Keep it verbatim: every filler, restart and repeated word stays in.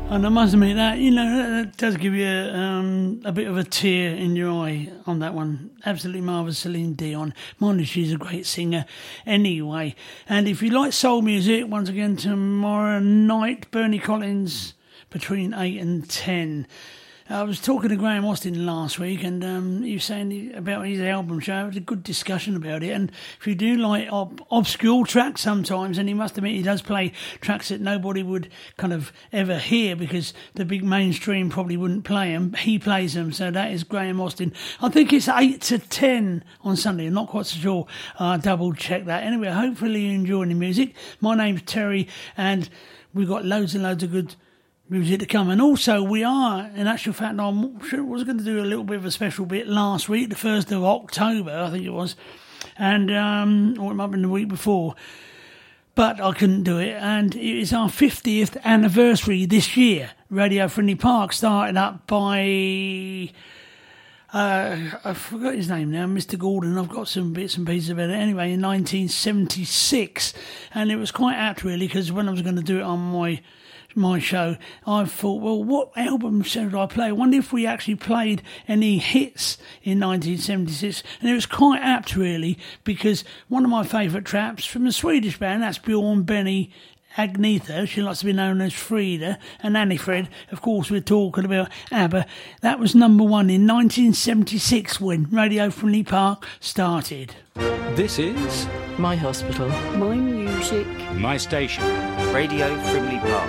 And I must admit that, you know, that does give you um, a bit of a tear in your eye on that one. Absolutely marvellous, Celine Dion. Mind you, she's a great singer anyway. And if you like soul music, once again, tomorrow night, Bernie Collins between eight and ten. I was talking to Graham Austin last week, and um, he was saying about his album show. It was a good discussion about it. And if you do like ob- obscure tracks sometimes, and he must admit he does play tracks that nobody would kind of ever hear because the big mainstream probably wouldn't play them, he plays them. So that is Graham Austin. I think it's eight to ten on Sunday. I'm not quite so sure. I'll double check that. Anyway, hopefully you enjoy the music. My name's Terry, and we've got loads and loads of good music to come. And also we are, in actual fact, I was going to do a little bit of a special bit last week, the first of October, I think it was, and um, or it might have been the week before, but I couldn't do it. And it is our fiftieth anniversary this year. Radio Friendly Park started up by Uh, I forgot his name now, Mister Gordon. I've got some bits and pieces about it. Anyway, in nineteen seventy-six, and it was quite apt really, because when I was going to do it on my my show, I thought, well, what album should I play? I wonder if we actually played any hits in nineteen seventy-six, and it was quite apt really, because one of my favourite traps from a Swedish band, that's Bjorn Benny Agnetha, she likes to be known as Frida, and Annie Fred, of course we're talking about ABBA. That was number one in nineteen seventy-six when Radio Friendly Park started. This is My hospital. My music. my station. Radio Friendly Park.